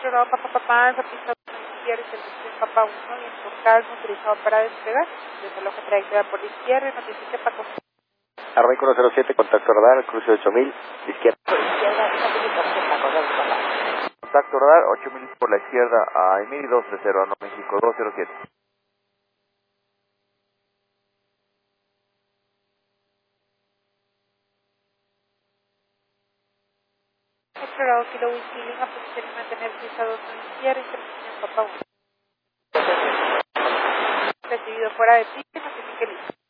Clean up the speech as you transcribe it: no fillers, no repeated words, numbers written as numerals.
Explorado Papá, esa pista izquierda y servicio en Papa 1 y en todo caso utilizado para despegar. Desaloja trayectoria por la izquierda y notifique para Arranco 107, contacto radar, cruce 8000, de izquierda. Contacto radar, 8000 por la izquierda a Emiri 230, no México 207. Explorado Kilo Whisky Lima, posición y mantener pista 2 a la izquierda y servicio en Papa 1. Recibido fuera de pista y notifique listo.